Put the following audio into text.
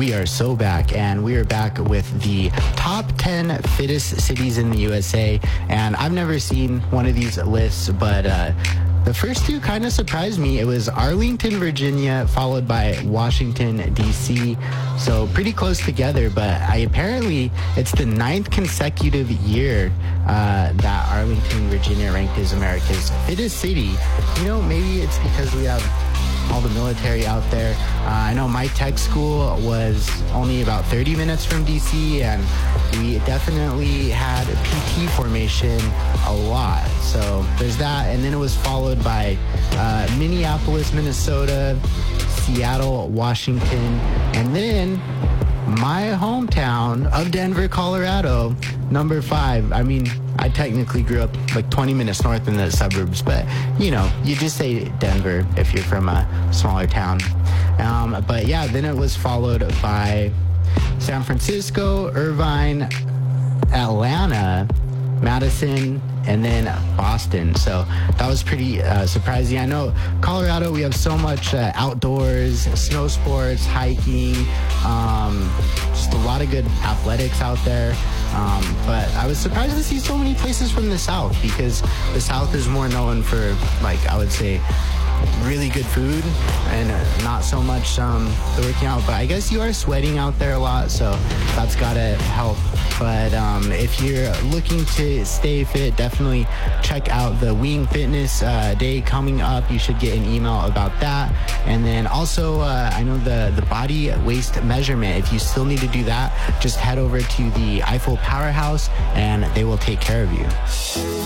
We are so back, and we are back with the top 10 fittest cities in the USA. And I've never seen one of these lists, but the first two kind of surprised me. It was Arlington, Virginia, followed by Washington, D.C. So pretty close together, but apparently it's the 9th consecutive year that Arlington, Virginia ranked as America's fittest city. You know, maybe it's because we have all the military out there. I know my tech school was only about 30 minutes from DC, and we definitely had a PT formation a lot. So there's that, and then it was followed by Minneapolis, Minnesota, Seattle, Washington, and then my hometown of Denver, Colorado, number 5. I mean, I technically grew up like 20 minutes north in the suburbs, but you know, you just say Denver if you're from a smaller town. But yeah, then it was followed by San Francisco, Irvine, Atlanta, Madison, and then Boston. So that was pretty surprising. I know Colorado, we have so much outdoors, snow sports, hiking, just a lot of good athletics out there. But I was surprised to see so many places from the South, because the South is more known for, like, I would say, really good food and not so much the working out. But I guess you are sweating out there a lot, so that's gotta help. But if you're looking to stay fit, definitely check out the Wing Fitness Day coming up. You should get an email about that. And then also, I know the body waist measurement, if you still need to do that, just head over to the Eiffel Powerhouse and they will take care of you.